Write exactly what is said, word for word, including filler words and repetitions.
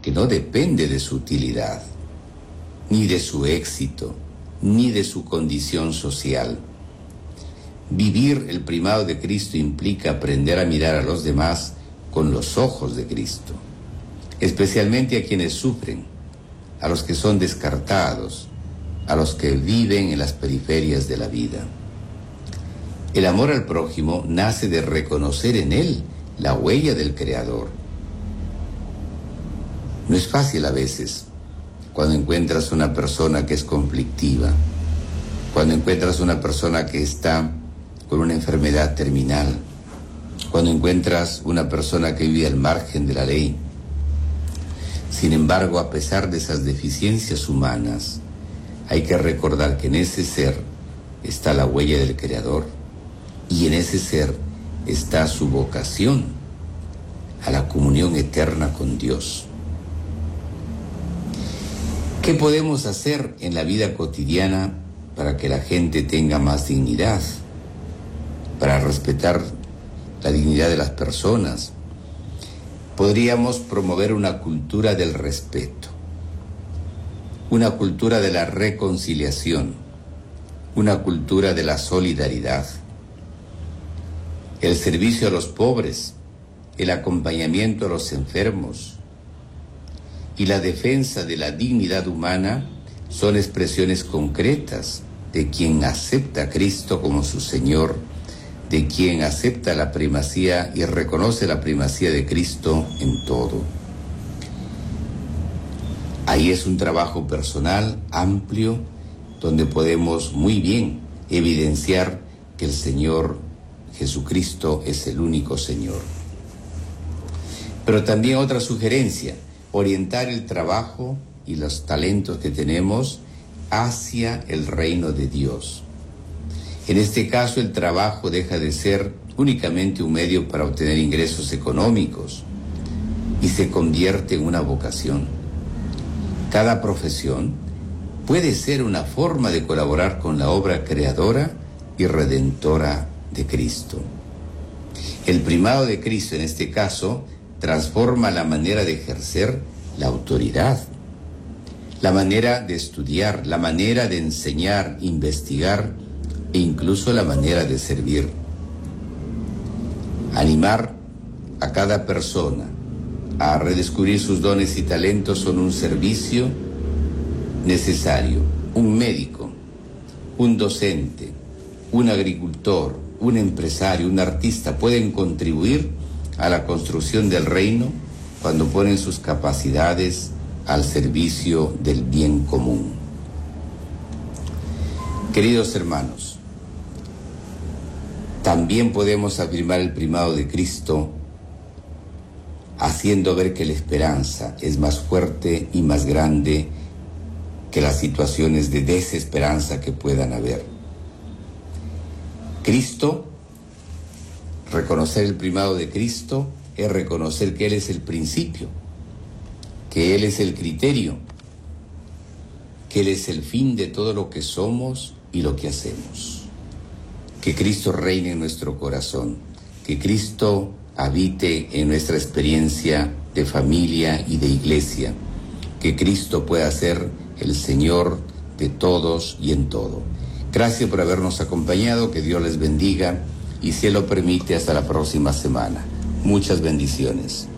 que no depende de su utilidad, ni de su éxito, ni de su condición social. Vivir el primado de Cristo implica aprender a mirar a los demás con los ojos de Cristo, especialmente a quienes sufren, a los que son descartados, a los que viven en las periferias de la vida. El amor al prójimo nace de reconocer en él la huella del Creador. No es fácil a veces cuando encuentras una persona que es conflictiva, cuando encuentras una persona que está con una enfermedad terminal, cuando encuentras una persona que vive al margen de la ley. Sin embargo, a pesar de esas deficiencias humanas, hay que recordar que en ese ser está la huella del Creador y en ese ser está su vocación a la comunión eterna con Dios. ¿Qué podemos hacer en la vida cotidiana para que la gente tenga más dignidad, para respetar la dignidad de las personas? Podríamos promover una cultura del respeto, una cultura de la reconciliación, una cultura de la solidaridad, el servicio a los pobres, el acompañamiento a los enfermos y la defensa de la dignidad humana son expresiones concretas de quien acepta a Cristo como su Señor, de quien acepta la primacía y reconoce la primacía de Cristo en todo. Ahí es un trabajo personal, amplio, donde podemos muy bien evidenciar que el Señor Jesucristo es el único Señor. Pero también otra sugerencia, orientar el trabajo y los talentos que tenemos hacia el reino de Dios. En este caso, el trabajo deja de ser únicamente un medio para obtener ingresos económicos y se convierte en una vocación. Cada profesión puede ser una forma de colaborar con la obra creadora y redentora de Cristo. El primado de Cristo, en este caso, transforma la manera de ejercer la autoridad, la manera de estudiar, la manera de enseñar, investigar e incluso la manera de servir. Animar a cada persona a redescubrir sus dones y talentos son un servicio necesario. Un médico, un docente, un agricultor, un empresario, un artista pueden contribuir a la construcción del reino cuando ponen sus capacidades al servicio del bien común. Queridos hermanos, también podemos afirmar el primado de Cristo haciendo ver que la esperanza es más fuerte y más grande que las situaciones de desesperanza que puedan haber. Cristo, reconocer el primado de Cristo es reconocer que Él es el principio, que Él es el criterio, que Él es el fin de todo lo que somos y lo que hacemos. Que Cristo reine en nuestro corazón, que Cristo habite en nuestra experiencia de familia y de iglesia, que Cristo pueda ser el Señor de todos y en todo. Gracias por habernos acompañado, que Dios les bendiga y si Él lo permite hasta la próxima semana. Muchas bendiciones.